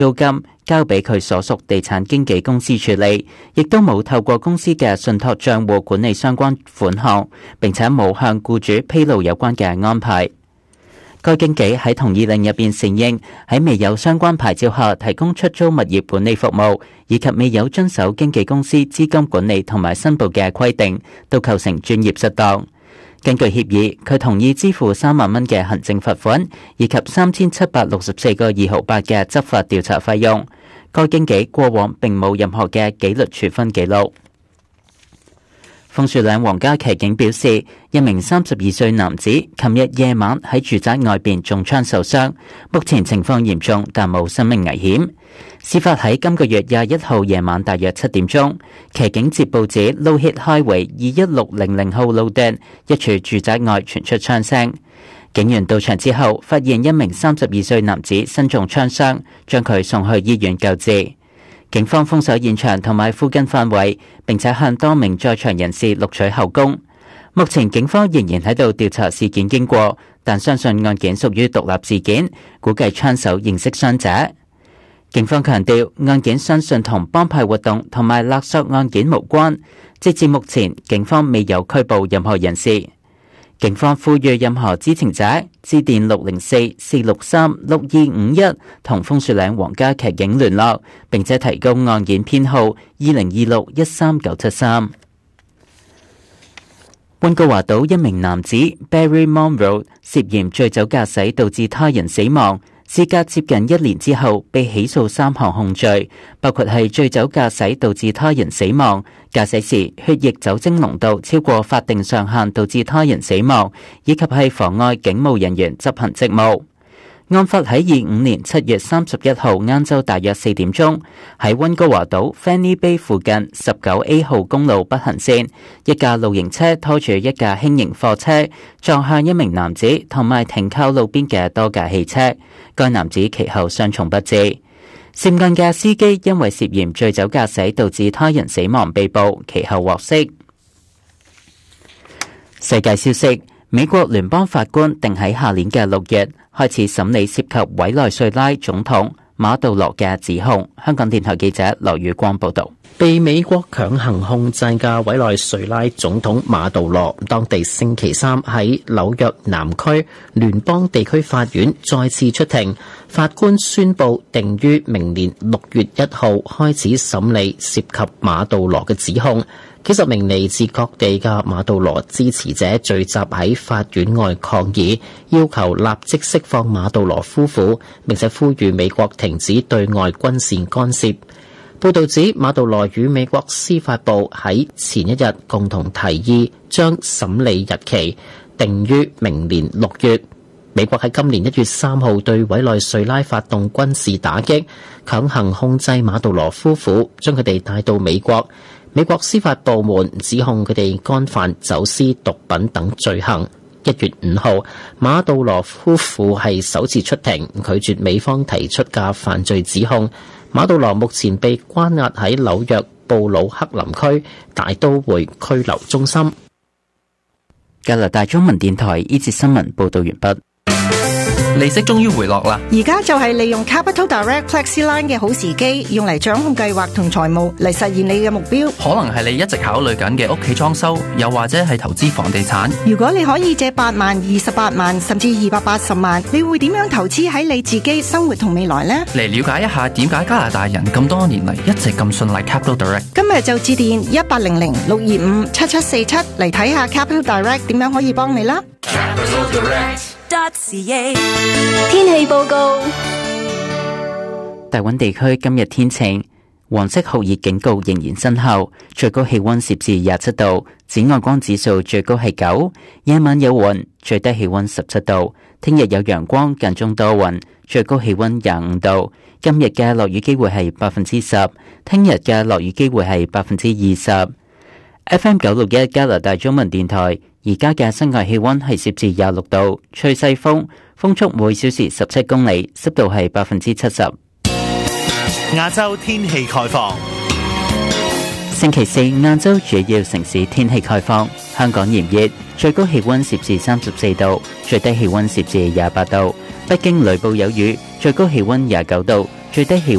租金交俾佢所屬地產經紀公司處理，亦都冇透過公司嘅信託帳戶管理相關款項，並且冇向僱主披露有關嘅安排。該經紀喺同意令入邊承認，喺未有相關牌照下提供出租物業管理服務，以及未有遵守經紀公司資金管理同埋申報嘅規定，都構成專業失當。根據協議，佢同意支付3萬蚊嘅行政罰款，以及3764個2毫8嘅執法調查費用。該經紀過往並冇任何嘅紀律處分記錄。楓樹嶺皇家騎警表示，一名32歲男子琴日夜晚喺住宅外邊中槍受傷，目前情況嚴重，但冇生命危險。事發喺今個月21號夜晚大約7點鐘，騎警接報指 Lowhead Highway 21600號路段一處住宅外傳出槍聲。警員到場之後，發現一名32歲男子身中槍傷，將佢送去醫院救治。警方封鎖現場同埋附近範圍，並且向多名在場人士錄取口供。目前警方仍然喺度調查事件經過，但相信案件屬於獨立事件，估計槍手認識傷者。警方強調，案件相信同幫派活動同埋勒索案件無關。直至目前，警方未有拘捕任何人士。警方呼籲任何知情者致電604-463-6251同楓樹嶺皇家騎警聯絡，並且提供案件編號2026-13973。溫哥華島一名男子 Barry Monroe 涉嫌醉酒駕駛導致他人死亡，事隔接近1年之後被起訴3項控罪，包括係醉酒駕駛導致他人死亡、駕駛時血液酒精濃度超過法定上限導致他人死亡，以及係妨礙警務人員執行職務。案發喺25年7月31號晏晝大約4點鐘，喺溫哥華島 Fanny Bay 附近 19A 號公路北行線，一架露營車拖住一架輕型貨車，撞向一名男子同埋停靠路邊嘅多架汽車。該男子其後傷重不治。涉案嘅司機因為涉嫌醉酒駕駛導致他人死亡被捕，其後獲釋。世界消息：美國聯邦法官定喺下年嘅6月開始審理涉及委內瑞拉總統馬杜羅嘅指控。香港電台記者羅宇光報道。 被美國強行控制嘅委內瑞拉總統馬杜羅，當地星期三喺紐約南區聯邦地區法院再次出庭，法官宣布定於明年6月1號開始審理涉及馬杜羅嘅指控。幾十名嚟自各地嘅馬杜羅支持者聚集喺法院外抗議，要求立即釋放馬杜羅夫婦，並且呼籲美國停止對外軍事干涉。報道指，馬杜羅與美國司法部喺前一日共同提議將審理日期定於明年6月。美國喺今年1月3號對委內瑞拉發動軍事打擊，強行控制馬杜羅夫婦，將佢哋帶到美國。美國司法部門指控佢哋干犯走私毒品等罪行。1月5號，馬杜羅夫婦係首次出庭，拒絕美方提出嘅犯罪指控。馬杜羅目前被關押喺紐約布魯克林區大都會拘留中心。 加拿大中文電台呢節新聞報道完畢。 利息終於回落啦！ 而家就係利用 Capital Direct FlexiLine 嘅好時機，用嚟掌控計劃同財務嚟實現你嘅目標。 可能係你一直考慮緊嘅屋企裝修，又或者係投資房地產。 如果你可以借8萬、28萬甚至280萬，你會點樣投資喺你自己生活同未來呢？ 嚟了解一下點解加拿大人咁多年嚟一直咁信賴 Capital Direct。 今日就致電1800-625-7747嚟睇下 Capital Direct 點樣可以幫你啦。 Capital Direct.ca 天氣報告： 大溫地區今日天晴，黃色酷熱警告仍然生效，最高氣溫攝氏27度，紫外光指數最高係9，夜晚有雲，最低氣溫17度。聽日有陽光間中多雲，最高氣溫25度。今日嘅落雨機會係10%，聽日嘅落雨機會係20%。FM 961加拿大中文電台，而家嘅室外氣溫係攝氏26度，吹西風，風速每小時17公里，濕度係70%。 亞洲天氣概況。 星期四亞洲主要城市天氣概況：香港炎熱，最高氣溫攝氏34度，最低氣溫攝氏28度；北京雷暴有雨，最高氣溫29度， 最低氣